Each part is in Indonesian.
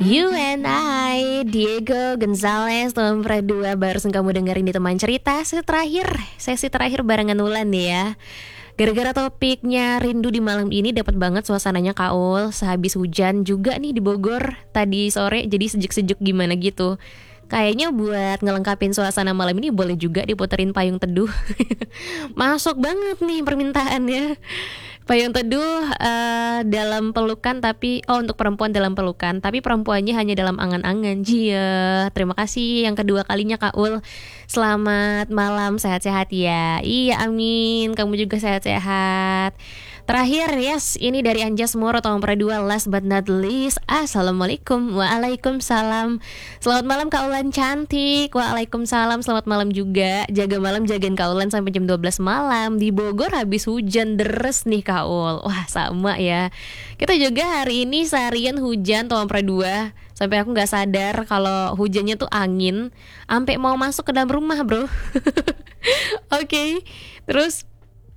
You and I, Diego Gonzalez, nomor 2 barusan kamu dengerin di teman cerita sesi terakhir barengan Ulan nih ya. Gara-gara topiknya rindu di malam ini dapat banget suasananya Kaul. Sehabis hujan juga nih di Bogor tadi sore, jadi sejuk-sejuk gimana gitu. Kayaknya buat ngelengkapin suasana malam ini boleh juga diputerin Payung Teduh. Masuk banget nih permintaannya. Payung Teduh dalam pelukan tapi untuk perempuan dalam pelukan, tapi perempuannya hanya dalam angan-angan. Jia, terima kasih yang kedua kalinya Kak Ul. Selamat malam, sehat-sehat ya. Iya, amin. Kamu juga sehat-sehat. Terakhir, yes, ini dari Anjas Moro nomor 2, last but not least. Assalamualaikum. Waalaikumsalam. Selamat malam Kak Ulan cantik. Waalaikumsalam, selamat malam juga. Jaga malam, jagain Kak Ulan sampai jam 12 malam. Di Bogor habis hujan deres nih Kak Ul. Wah, sama ya. Kita juga hari ini seharian hujan nomor 2. Sampai aku gak sadar kalau hujannya tuh angin, sampai mau masuk ke dalam rumah bro. Oke. Terus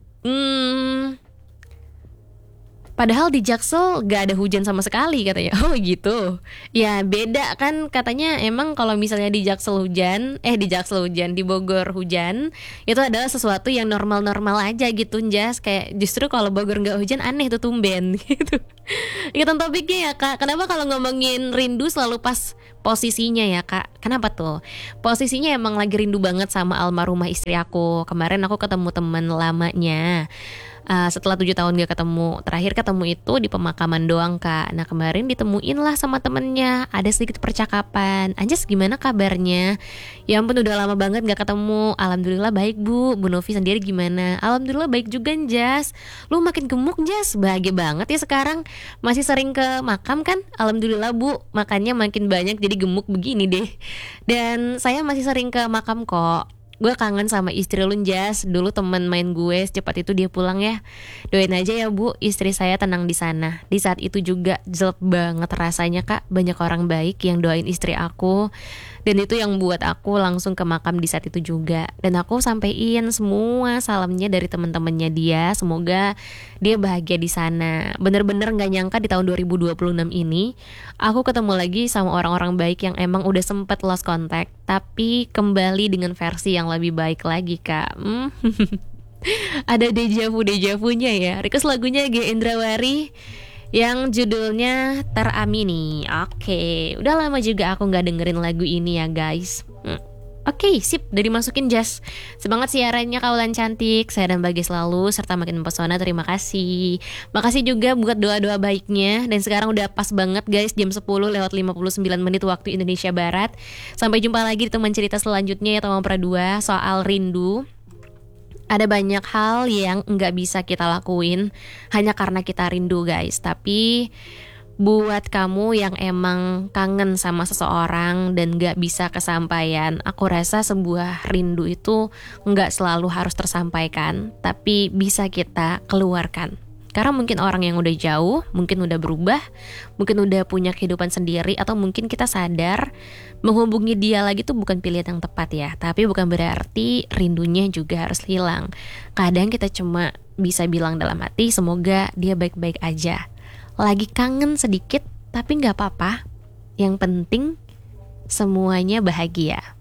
padahal di Jaksel gak ada hujan sama sekali katanya. Oh gitu. Ya beda kan katanya, emang kalau misalnya di Jaksel hujan, di Bogor hujan, itu adalah sesuatu yang normal-normal aja gitu Jas. Kayak justru kalau Bogor gak hujan aneh tuh, tumben gitu. Ikutan topiknya ya Kak. Kenapa kalau ngomongin rindu selalu pas posisinya ya Kak? Kenapa tuh? Posisinya emang lagi rindu banget sama almarhumah istri aku. Kemarin aku ketemu teman lamanya. Setelah 7 tahun gak ketemu. Terakhir ketemu itu di pemakaman doang Kak. Nah kemarin ditemuin lah sama temennya. Ada sedikit percakapan. Anjas gimana kabarnya? Ya ampun udah lama banget gak ketemu. Alhamdulillah baik Bu. Bu Novi sendiri gimana? Alhamdulillah baik juga Anjas. Lu makin gemuk Anjas. Bahagia banget ya sekarang. Masih sering ke makam kan? Alhamdulillah Bu. Makannya makin banyak jadi gemuk begini deh. Dan saya masih sering ke makam kok. Gue kangen sama istri lu Jas. Dulu temen main gue, secepat itu dia pulang ya. Doain aja ya Bu, istri saya tenang di sana. Di saat itu juga jelek banget rasanya Kak. Banyak orang baik yang doain istri aku. Dan itu yang buat aku langsung ke makam di saat itu juga. Dan aku sampein semua salamnya dari temen-temennya dia. Semoga dia bahagia di sana. Bener-bener gak nyangka di tahun 2026 ini aku ketemu lagi sama orang-orang baik yang emang udah sempet lost contact, tapi kembali dengan versi yang lebih baik lagi Kak. Ada dejavu-dejavunya ya. Request lagunya G. Indrawari yang judulnya Teramini. Oke, udah lama juga aku gak dengerin lagu ini ya guys. Oke, sip, udah dimasukin Jas. Semangat siarannya Kaulan cantik. Saya dan bagi selalu serta makin mempesona. Terima kasih. Makasih juga buat doa-doa baiknya. Dan sekarang udah pas banget guys, jam 10:59 waktu Indonesia Barat. Sampai jumpa lagi di teman cerita selanjutnya ya teman perdua soal rindu. Ada banyak hal yang nggak bisa kita lakuin hanya karena kita rindu guys. Tapi buat kamu yang emang kangen sama seseorang dan gak bisa kesampaian, aku rasa sebuah rindu itu gak selalu harus tersampaikan, tapi bisa kita keluarkan. Karena mungkin orang yang udah jauh, mungkin udah berubah, mungkin udah punya kehidupan sendiri, atau mungkin kita sadar menghubungi dia lagi tuh bukan pilihan yang tepat ya. Tapi bukan berarti rindunya juga harus hilang. Kadang kita cuma bisa bilang dalam hati, semoga dia baik-baik aja. Lagi kangen sedikit, tapi gak apa-apa. Yang penting semuanya bahagia.